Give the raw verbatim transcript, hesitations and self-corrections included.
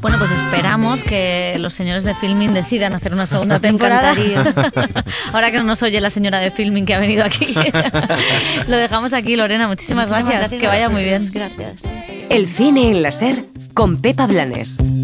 Bueno, pues esperamos que los señores de Filmin decidan hacer una segunda temporada. Me encantaría. Ahora que no nos oye la señora de Filmin que ha venido aquí. Lo dejamos aquí, Lorena. Muchísimas, Muchísimas gracias. gracias. Que vaya muy bien. Gracias. El cine en la SER con Pepa Blanes.